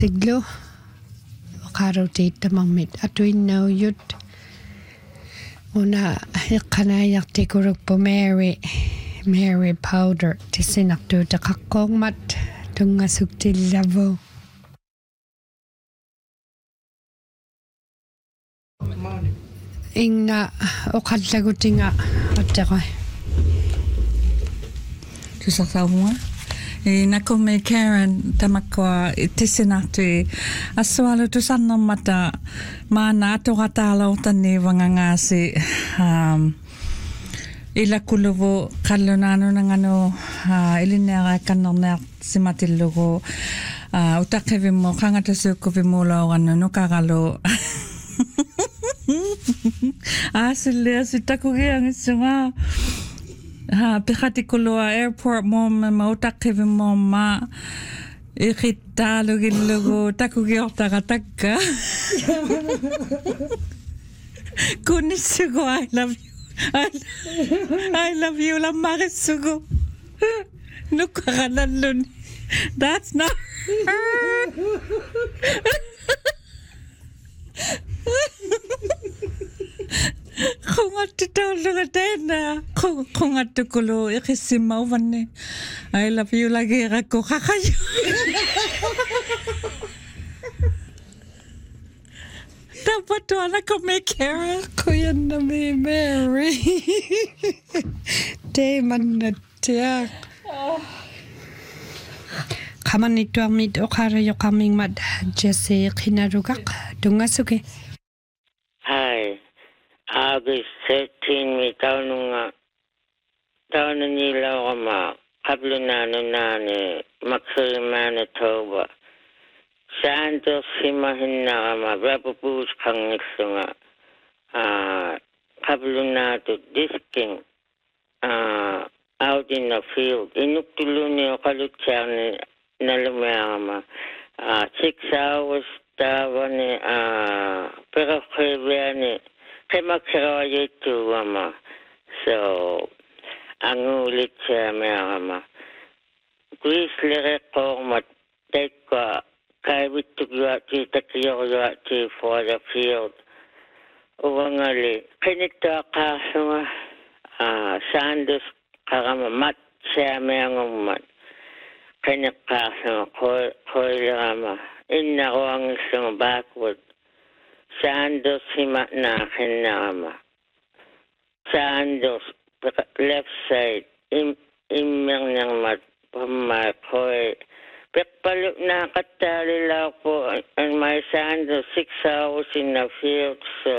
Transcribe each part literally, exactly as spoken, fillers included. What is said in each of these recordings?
Siglo Karoti tamamit atuin no yut una kanayak tikuruk po Mary Mary powder tisinakto takakong mat tunga suktil lavo ingna okadlagutinga atako Tusaksaunga E nako me Karen tamakwa tisinatu aswalo tusanna mata mana to gatala utani wangangasi um ila kulovo kallonano nangano uh, ilinera kanona simatillogo uh, utakevimo kangata sukovimola wano no kagalo asile asitakugiang sunga ha pekati koloa airport mom mautak kevin mom ma ikitalo gilogo takugi otagataka kunisugo I love you I, I love you la marisugo nukaranalun that's not kung at titolo nga tena kung kung at tukulo ikisimaw vanne I love you lagi ako kakayo dapat to anak ko may Karen kuya na may Mary day man na tiyak kaman ito ang mid o karayo kaming mad Jesse kinarugak dungasuke Hi August thirteenth mi taon nga taon nila ako ma kablo na no na ni Maxwell Manitoba Santos simahin na ma babubus kang nga ah kablo na to disking ah out in the field inuktulo niyo kalutsan na lumama ah six hours tawa ni ah pero kaya ni kaya magkarayo ito, mama. So, ang ulit siya, mga mama. Please, lirik ko, matek ko, kaya ito gawati, takiyo gawati for the field. Uwangali, kinito kaso nga, ah, sandos, karama, mat siya, mga mama. Kinito kaso nga, koy rama. Inna ko ang isang backward. Sandos hima na kinama. Sandos left side im imang nang mat pamakoy. Pekpalo na katali lang po and my Sandos six hours in the field so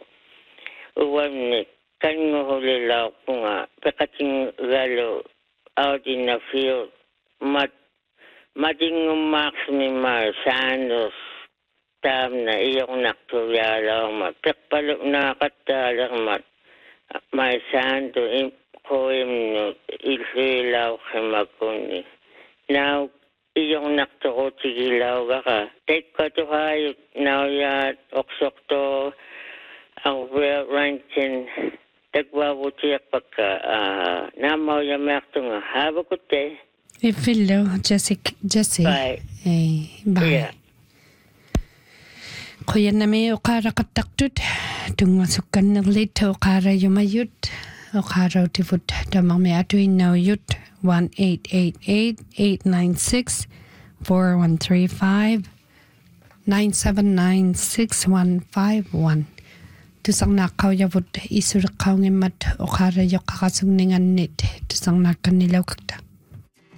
uwan ni kanyo huli lang po nga pekating galo out in the field mat mating umax ni my Sandos tam na iyong naktuyalaw mat. Pekpalo na katalang mat. May santo koim no ilhilaw kimakuni. Now, iyong naktukotigilaw ka. Take ka to hayot now yat oksok to ang real rankin tagwabuti pagka uh, namaw yamak to nga habakute. Ifilo Jessica Jesse. Bye. Hey, bye. Yeah. Kuya na may okara kataktut tungmasukan ng lito okara yumayut okara utifut damang may atuin na uyut one eight eight eight eight nine six four one three five nine seven nine six one five one tusang nakaw yavut isurakaw ngimat okara yok kakasungningan nit tusang nakan nilaw kakta